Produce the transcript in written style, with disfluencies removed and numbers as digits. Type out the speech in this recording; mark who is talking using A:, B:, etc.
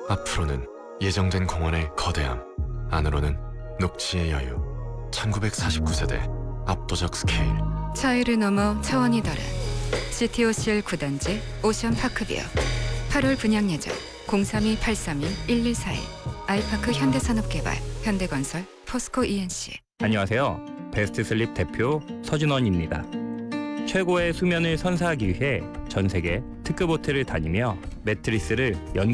A: 앞으로는 예정된 공원의 거대함, 안으로는 녹지의 여유. 1949세대 압도적 스케일.
B: 차이를 넘어 차원이 다른 CTOCL 9단지 오션파크뷰 8월 분양 예정 032-832-1141 아이파크 현대산업개발 현대건설 포스코 ENC.
C: 안녕하세요. 베스트슬립 대표 서준원입니다. 최고의 수면을 선사하기 위해 전 세계 특급 호텔을 다니며 매트리스를